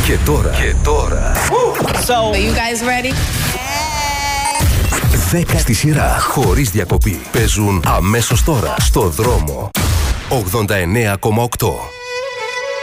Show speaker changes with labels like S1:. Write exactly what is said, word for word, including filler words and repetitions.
S1: Και τώρα. Και τώρα.
S2: So, are you guys ready?
S1: Δέκα στη σειρά, χωρίς διακοπή. Παίζουν αμέσως τώρα στο δρόμο. ογδόντα εννέα κόμμα οκτώ.